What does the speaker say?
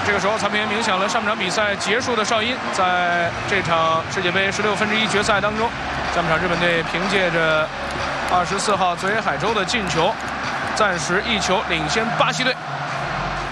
这个时候裁判员鸣响了上半场比赛结束的哨音，在这场世界杯16分之一决赛当中，下半场日本队凭借着24号泽野海洲的进球，暂时1球领先巴西队。